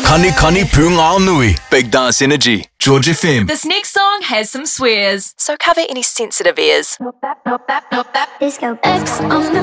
Kani Kani Pungao Nui. Big Dance Energy. George FM. This next song has some swears, so cover any sensitive ears. Disco X on the